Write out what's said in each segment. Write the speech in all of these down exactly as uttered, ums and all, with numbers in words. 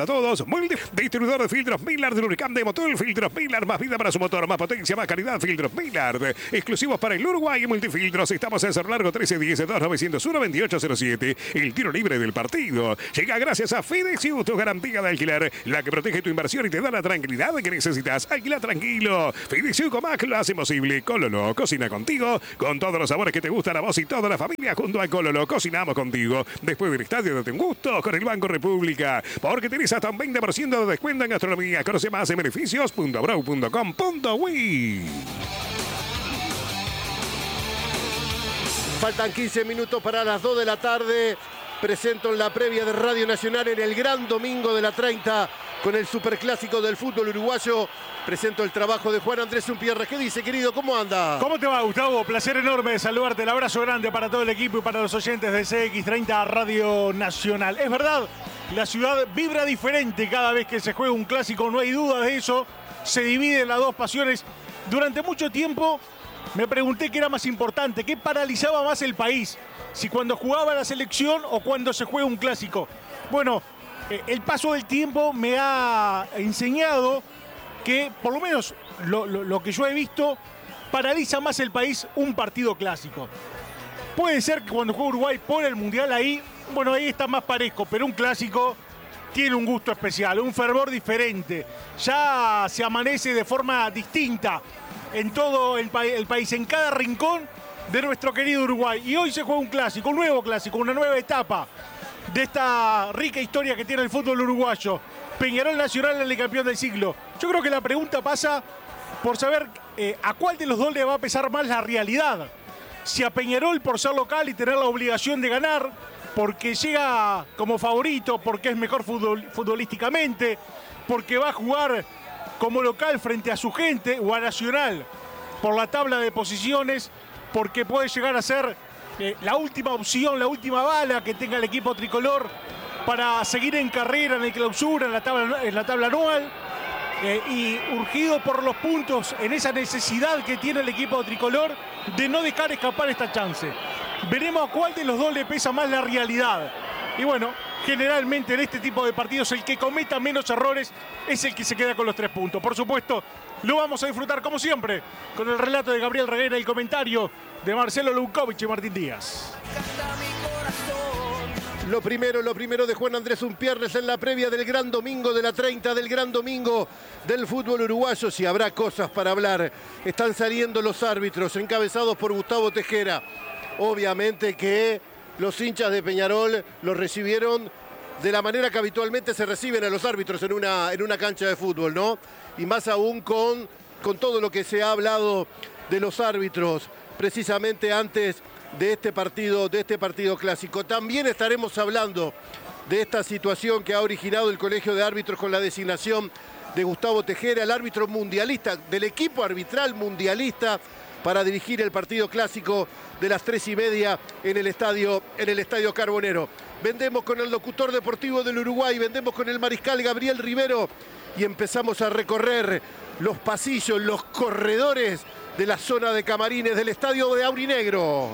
todos. Multi distribuidor de filtros Millard de lubricante de motor. Filtros Millard, más vida para su motor, más potencia, más calidad. Filtros Millard, exclusivos para el Uruguay. Multifiltros. Estamos en Cerro Largo trece diez dos nueve cero uno veintiocho cero siete. El tiro libre del partido llega gracias a Fidexiu, tu garantía de alquiler, la que protege tu inversión y te da la tranquilidad que necesitas. Alquila tranquilo. Fidexiu Comac lo hace posible. Cololo cocina contigo con todos los sabores que te gustan a vos y toda la familia. Junto a Cololo cocinamos contigo. Después del estadio, date un gusto con el Banco República, porque tenés hasta un veinte por ciento de descuento en gastronomía. Conoce más en beneficios punto brau punto com punto uy. Faltan quince minutos para las dos de la tarde. Presento en la previa de Radio Nacional en el gran domingo de la treinta con el superclásico del fútbol uruguayo. Presento el trabajo de Juan Andrés Umpierre. ¿Qué dice, querido? ¿Cómo anda? ¿Cómo te va, Gustavo? Placer enorme de saludarte. El abrazo grande para todo el equipo y para los oyentes de C X treinta Radio Nacional. Es verdad, la ciudad vibra diferente cada vez que se juega un clásico, no hay duda de eso. Se dividen las dos pasiones. Durante mucho tiempo me pregunté qué era más importante, qué paralizaba más el país, si cuando jugaba la selección o cuando se juega un clásico. Bueno, eh, el paso del tiempo me ha enseñado que, por lo menos lo, lo, lo que yo he visto, paraliza más el país un partido clásico. Puede ser que cuando juega Uruguay por el Mundial ahí, bueno, ahí está más parejo, pero un clásico tiene un gusto especial, un fervor diferente. Ya se amanece de forma distinta en todo el, pa el país, en cada rincón de nuestro querido Uruguay. Y hoy se juega un clásico, un nuevo clásico, una nueva etapa de esta rica historia que tiene el fútbol uruguayo. Peñarol Nacional, el campeón del siglo. Yo creo que la pregunta pasa por saber eh, a cuál de los dos le va a pesar más la realidad. Si a Peñarol por ser local y tener la obligación de ganar, porque llega como favorito, porque es mejor futbol, futbolísticamente, porque va a jugar como local frente a su gente, o a Nacional por la tabla de posiciones, porque puede llegar a ser eh, la última opción, la última bala que tenga el equipo tricolor para seguir en carrera en el clausura, en la tabla, en la tabla anual, eh, y urgido por los puntos en esa necesidad que tiene el equipo tricolor de no dejar escapar esta chance. Veremos a cuál de los dos le pesa más la realidad. Y bueno, generalmente en este tipo de partidos el que cometa menos errores es el que se queda con los tres puntos. Por supuesto, lo vamos a disfrutar como siempre con el relato de Gabriel Reguera y el comentario de Marcelo Lukovic y Martín Díaz. Lo primero, lo primero de Juan Andrés Umpierre en la previa del gran domingo de la treinta, del gran domingo del fútbol uruguayo. Si habrá cosas para hablar, están saliendo los árbitros encabezados por Gustavo Tejera. Obviamente que los hinchas de Peñarol los recibieron de la manera que habitualmente se reciben a los árbitros en una, en una cancha de fútbol, ¿no? Y más aún con, con todo lo que se ha hablado de los árbitros precisamente antes de este partido, de este partido clásico. También estaremos hablando de esta situación que ha originado el Colegio de Árbitros con la designación de Gustavo Tejera, el árbitro mundialista, del equipo arbitral mundialista, para dirigir el partido clásico de las tres y media en el estadio, en el estadio Carbonero. Vendemos con el locutor deportivo del Uruguay, vendemos con el mariscal Gabriel Rivero y empezamos a recorrer los pasillos, los corredores de la zona de camarines del estadio de Aurinegro.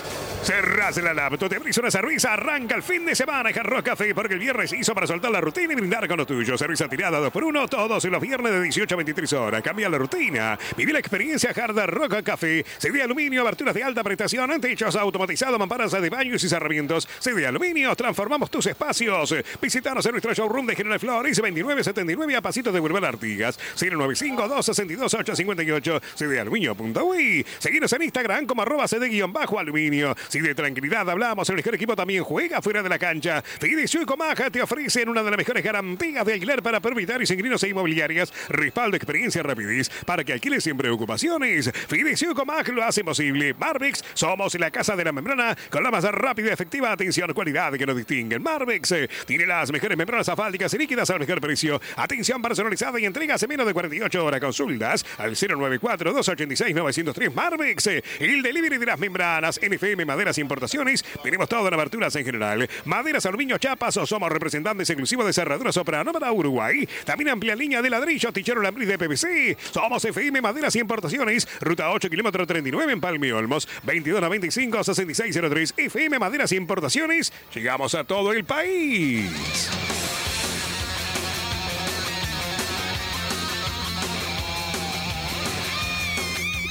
Cerrás la laptop, te abrís una cerveza, arranca el fin de semana en Hard Rock Café, porque el viernes se hizo para soltar la rutina y brindar con lo tuyo. Cerveza tirada dos por uno, todos los viernes de dieciocho a veintitrés horas. Cambia la rutina, viví la experiencia Hard Rock Café. C D Aluminio, aberturas de alta prestación, techos automatizados, mamparas de baños y cerramientos. C D Aluminio, transformamos tus espacios. Visítanos en nuestro showroom de General Flores, veintinueve setenta y nueve a pasitos de Boulevard Artigas. cero nueve cinco, dos seis dos, ocho cinco ocho, c d aluminio punto uy. Seguinos en Instagram como arroba cd-aluminio. Si de tranquilidad hablamos, el mejor equipo también juega fuera de la cancha. Fidexiu y Comaja te ofrecen una de las mejores garantías de alquiler para propietarios, inquilinos e inmobiliarias. Respaldo, experiencia, rapidez para que alquiles sin preocupaciones. Fidexiu y Comaja lo hacen posible. Marbex, somos la casa de la membrana con la más rápida y efectiva atención, cualidad que nos distinguen. Marbex eh, tiene las mejores membranas asfálticas y líquidas al mejor precio. Atención personalizada y entregas en menos de cuarenta y ocho horas. Consultas al cero nueve cuatro, dos ocho seis, nueve cero tres. Marbex, eh, el delivery de las membranas. N F M Maderas Importaciones. Tenemos todo en aberturas en general. Maderas, aluminio, chapas o somos representantes exclusivos de cerraduras Soprano para Uruguay. También amplia línea de ladrillo, tichero, lambriz de P V C. Somos F M Maderas Importaciones. Ruta ocho, kilómetro treinta y nueve en Palmi Olmos. veintidós noventa y cinco, sesenta y seis cero tres. F M Maderas Importaciones. Llegamos a todo el país.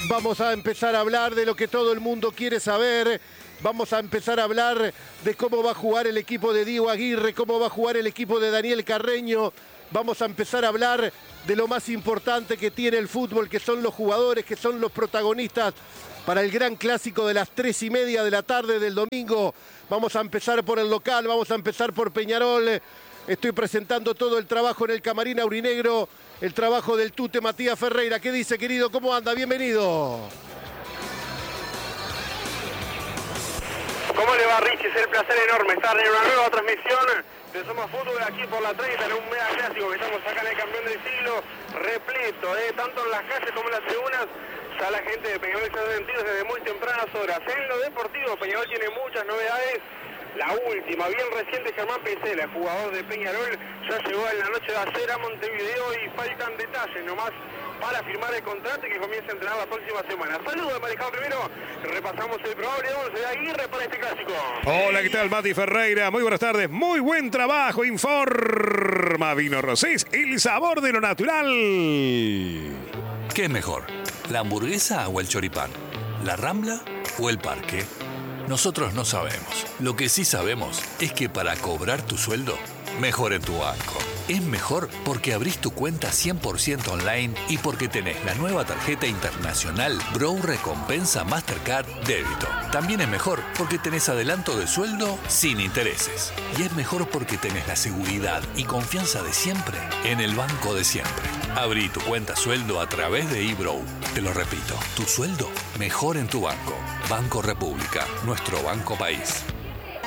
Vamos a empezar a hablar de lo que todo el mundo quiere saber. Vamos a empezar a hablar de cómo va a jugar el equipo de Diego Aguirre, cómo va a jugar el equipo de Daniel Carreño. Vamos a empezar a hablar de lo más importante que tiene el fútbol, que son los jugadores, que son los protagonistas para el gran clásico de las tres y media de la tarde del domingo. Vamos a empezar por el local, vamos a empezar por Peñarol. Estoy presentando todo el trabajo en el camarín aurinegro, el trabajo del Tute Matías Ferreira. ¿Qué dice, querido? ¿Cómo anda? Bienvenido. ¿Cómo le va, Richie? Es el placer enorme estar en una nueva transmisión de Somos Fútbol aquí por la treinta, en un mega clásico que estamos acá en el campeón del siglo, repleto, ¿eh? Tanto en las calles como en las tribunas. Ya la gente de Peñarol se ha sentido desde muy tempranas horas. En lo deportivo, Peñarol tiene muchas novedades. La última, bien reciente, Germán Pesela, el jugador de Peñarol, ya llegó en la noche de ayer a Montevideo y faltan detalles nomás para firmar el contrato y que comience a entrenar la próxima semana. Saludos, manejado primero. Repasamos el probable once de Aguirre para este clásico. Hola, ¿qué tal, Mati Ferreira? Muy buenas tardes, muy buen trabajo. Informa Vino Rosés, el sabor de lo natural. ¿Qué es mejor? ¿La hamburguesa o el choripán? ¿La Rambla o el Parque? Nosotros no sabemos. Lo que sí sabemos es que para cobrar tu sueldo, mejor en tu banco. Es mejor porque abrís tu cuenta cien por ciento online y porque tenés la nueva tarjeta internacional Brow Recompensa Mastercard Débito. También es mejor porque tenés adelanto de sueldo sin intereses. Y es mejor porque tenés la seguridad y confianza de siempre en el banco de siempre. Abrí tu cuenta sueldo a través de eBrow. Te lo repito, tu sueldo mejor en tu banco. Banco República, nuestro banco país.